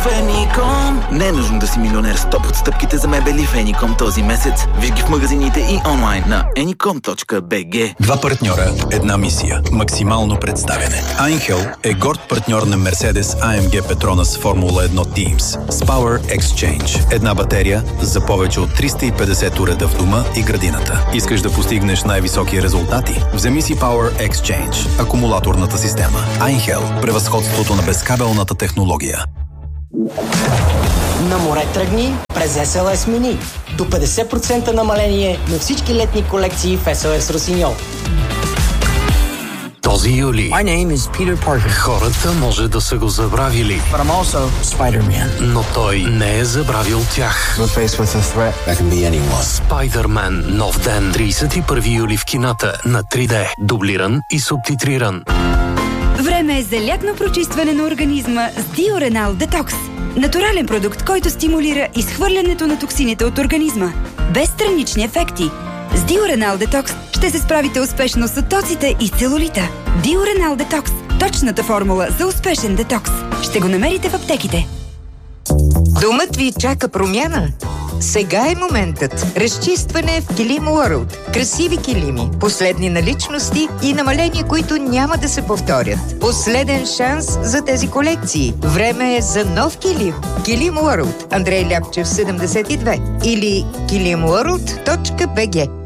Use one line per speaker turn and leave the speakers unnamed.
Феником. Не е нужно да си милионер с топ отстъпките за мебели Феником този месец. Виж ги в магазините и онлайн на anycom.bg.
Два партньора, една мисия. Максимално представяне. Einhell е горд партньор на Mercedes AMG Petronas Формула 1 Teams с Power Exchange. Една батерия за повече от 350 уреда в дома и градината. Искаш да постигнеш най-високи резултати? Вземи си Power Exchange, акумулаторната система. Einhell – превъзходството на безкабелната технология.
На море тръгни през SLS Mini. До 50% намаление на всички летни колекции в SLS Росиньол.
Този юли
My name is Peter Parker.
хората може да са го забравили,
But I'm also Spider-Man.
но той не е забравил тях.
We're faced with a threat that can be anyone.
Spider-Man – нов ден, 31 юли в кината на 3D, дублиран и субтитриран.
Време е за лятно прочистване на организма с Diorenal Detox. Натурален продукт, който стимулира изхвърлянето на токсините от организма. Без странични ефекти. С Diorenal Detox ще се справите успешно с оттоците и целулита. Diorenal Detox – точната формула за успешен детокс. Ще го намерите в аптеките.
Домът ви чака промяна? Сега е моментът. Разчистване в Килим World. Красиви килими, последни наличности и намаления, които няма да се повторят. Последен шанс за тези колекции. Време е за нов килим. Килим World. Андрей Ляпчев, 72. Или kilimworld.bg.